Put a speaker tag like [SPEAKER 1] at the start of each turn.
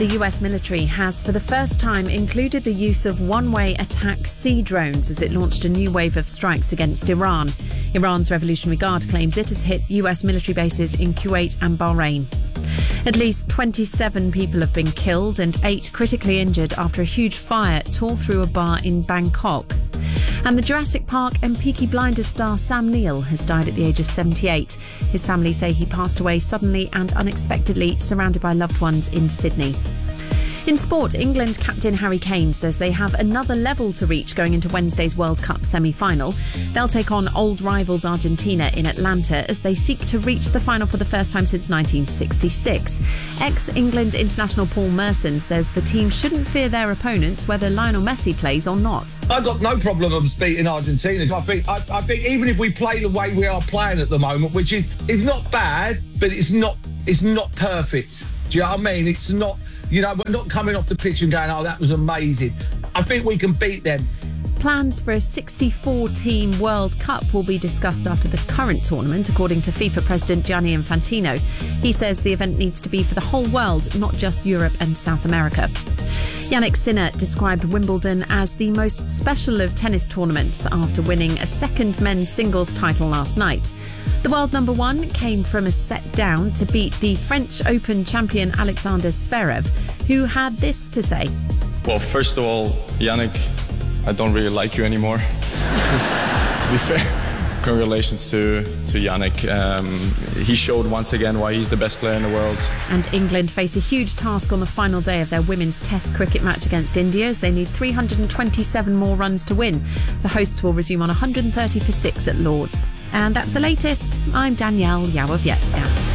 [SPEAKER 1] The US military has for the first time included the use of one-way attack sea drones as it launched a new wave of strikes against Iran. Iran's Revolutionary Guard claims it has hit US military bases in Kuwait and Bahrain. At least 27 people have been killed and 8 critically injured after a huge fire tore through a bar in Bangkok. And the Jurassic Park and Peaky Blinders star Sam Neill has died at the age of 78. His family say he passed away suddenly and unexpectedly, surrounded by loved ones in Sydney. In sport, England captain Harry Kane says they have another level to reach going into Wednesday's World Cup semi-final. They'll take on old rivals Argentina in Atlanta as they seek to reach the final for the first time since 1966. Ex-England international Paul Merson says the team shouldn't fear their opponents whether Lionel Messi plays or not.
[SPEAKER 2] I've got no problem of beating Argentina. I think even if we play the way we are playing at the moment, which is not bad, but it's not perfect. Do you know what I mean? It's not, we're not coming off the pitch and going, oh, that was amazing. I think we can beat them.
[SPEAKER 1] Plans for a 64-team World Cup will be discussed after the current tournament, according to FIFA President Gianni Infantino. He says the event needs to be for the whole world, not just Europe and South America. Jannik Sinner described Wimbledon as the most special of tennis tournaments after winning a second men's singles title last night. The world number one came from a set down to beat the French Open champion Alexander Zverev, who had this to say.
[SPEAKER 3] Well, first of all, Jannik, I don't really like you anymore. To be fair, congratulations to Jannik. He showed once again why he's the best player in the world.
[SPEAKER 1] And England face a huge task on the final day of their women's Test cricket match against India as they need 327 more runs to win. The hosts will resume on 130 for 6 at Lord's. And that's the latest. I'm Danielle Yawowiecka.